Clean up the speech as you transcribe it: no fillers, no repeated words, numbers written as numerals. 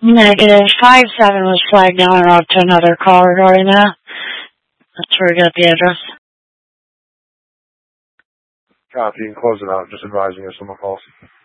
Negative 57 was flagged down and route to another call regarding that. That's where we got the address. Copy, and close it out, just advising if someone calls.